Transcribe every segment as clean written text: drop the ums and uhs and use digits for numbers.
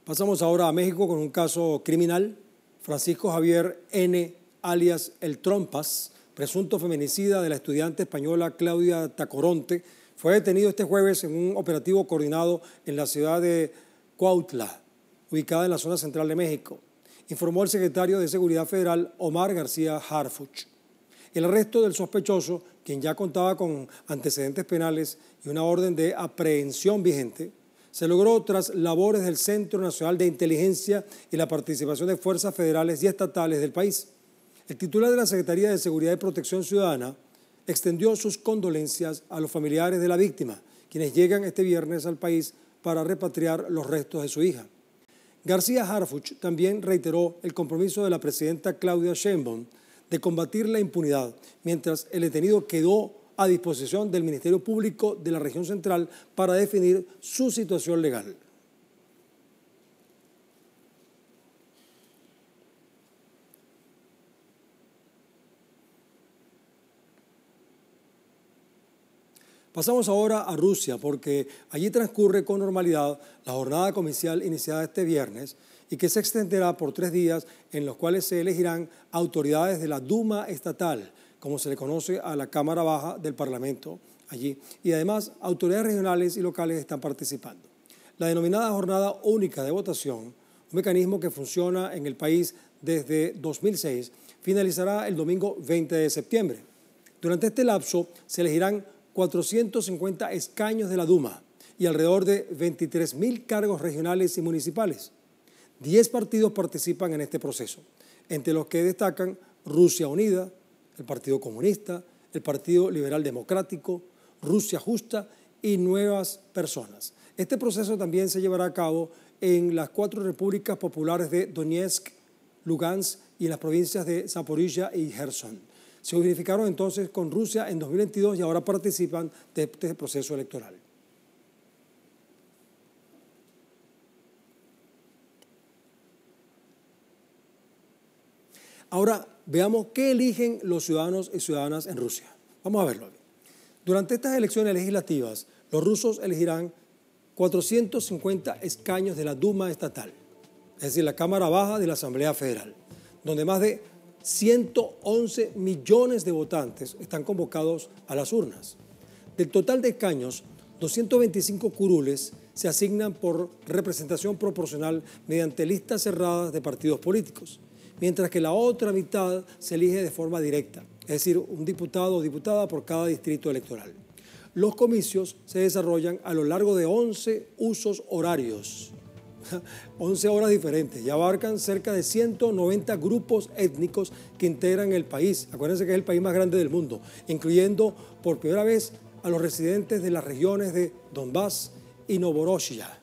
Pasamos ahora a México con un caso criminal. Francisco Javier N., alias El Trompas, presunto feminicida de la estudiante española Claudia Tacoronte, fue detenido este jueves en un operativo coordinado en la ciudad de Cuautla, ubicada en la zona central de México, informó el secretario de Seguridad Federal Omar García Harfuch. El arresto del sospechoso, quien ya contaba con antecedentes penales y una orden de aprehensión vigente, se logró tras labores del Centro Nacional de Inteligencia y la participación de fuerzas federales y estatales del país. El titular de la Secretaría de Seguridad y Protección Ciudadana extendió sus condolencias a los familiares de la víctima, quienes llegan este viernes al país para repatriar los restos de su hija. García Harfuch también reiteró el compromiso de la presidenta Claudia Sheinbaum de combatir la impunidad, mientras el detenido quedó a disposición del Ministerio Público de la región central para definir su situación legal. Pasamos ahora a Rusia, porque allí transcurre con normalidad la jornada comercial iniciada este viernes y que se extenderá por 3 días, en los cuales se elegirán autoridades de la Duma estatal, como se le conoce a la Cámara Baja del Parlamento allí, y además autoridades regionales y locales están participando. La denominada jornada única de votación, un mecanismo que funciona en el país desde 2006, finalizará el domingo 20 de septiembre. Durante este lapso se elegirán 450 escaños de la Duma y alrededor de 23.000 cargos regionales y municipales. 10 partidos participan en este proceso, entre los que destacan Rusia Unida, el Partido Comunista, el Partido Liberal Democrático, Rusia Justa y Nuevas Personas. Este proceso también se llevará a cabo en las 4 repúblicas populares de Donetsk, Lugansk y en las provincias de Zaporizhia y Gerson. Se unificaron entonces con Rusia en 2022 y ahora participan de este proceso electoral. Ahora veamos qué eligen los ciudadanos y ciudadanas en Rusia. Vamos a verlo. Durante estas elecciones legislativas, los rusos elegirán 450 escaños de la Duma estatal, es decir, la Cámara Baja de la Asamblea Federal, donde más de 111 millones de votantes están convocados a las urnas. Del total de escaños, 225 curules se asignan por representación proporcional mediante listas cerradas de partidos políticos, mientras que la otra mitad se elige de forma directa, es decir, un diputado o diputada por cada distrito electoral. Los comicios se desarrollan a lo largo de 11 usos horarios, 11 horas diferentes, y abarcan cerca de 190 grupos étnicos que integran el país. Acuérdense que es el país más grande del mundo, incluyendo por primera vez a los residentes de las regiones de Donbass y Novorossiya.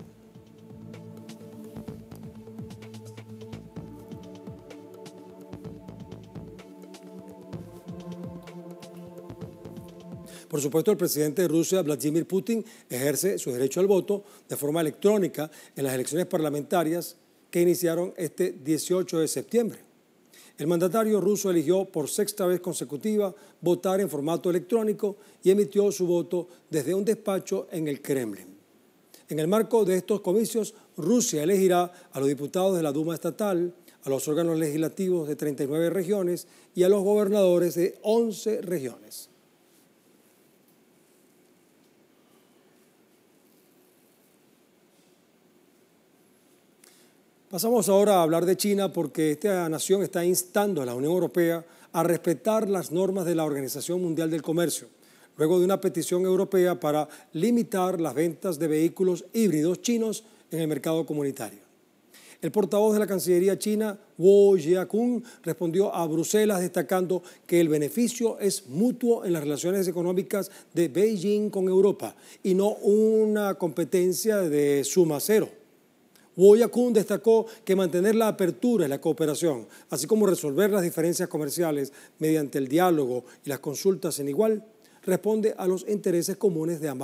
Por supuesto, el presidente de Rusia, Vladimir Putin, ejerce su derecho al voto de forma electrónica en las elecciones parlamentarias que iniciaron este 18 de septiembre. El mandatario ruso eligió por 6ª vez consecutiva votar en formato electrónico y emitió su voto desde un despacho en el Kremlin. En el marco de estos comicios, Rusia elegirá a los diputados de la Duma estatal, a los órganos legislativos de 39 regiones y a los gobernadores de 11 regiones. Pasamos ahora a hablar de China, porque esta nación está instando a la Unión Europea a respetar las normas de la Organización Mundial del Comercio, luego de una petición europea para limitar las ventas de vehículos híbridos chinos en el mercado comunitario. El portavoz de la Cancillería china, Guo Jiakun, respondió a Bruselas destacando que el beneficio es mutuo en las relaciones económicas de Beijing con Europa y no una competencia de suma cero. Guo Jiakun destacó que mantener la apertura y la cooperación, así como resolver las diferencias comerciales mediante el diálogo y las consultas en igual, responde a los intereses comunes de ambas